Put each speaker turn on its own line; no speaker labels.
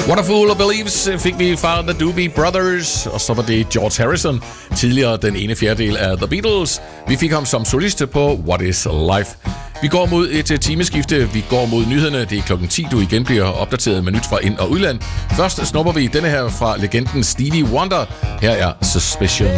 What a Fool Believes fik vi fra The Doobie Brothers, og så var det George Harrison, tidligere den ene fjerdedel af The Beatles. Vi fik ham som soliste på What Is Life. Vi går mod et timeskifte, vi går mod nyhederne. Det er klokken 10, du igen bliver opdateret med nyt fra ind- og udland. Først snupper vi denne her fra legenden Stevie Wonder. Her er Suspicion.